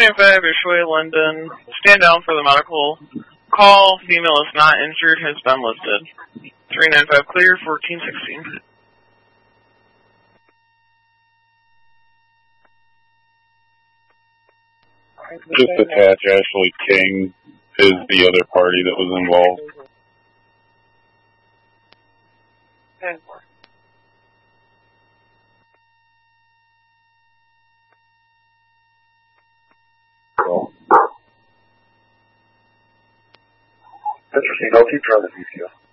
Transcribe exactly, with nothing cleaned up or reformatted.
nine five, Ushuaia, London. Stand down for the medical call. Female is not injured, has been listed. three nine five clear, fourteen sixteen. Just attach Ashley King is the other party that was involved. Okay. Interesting. I'll keep trying the V C O.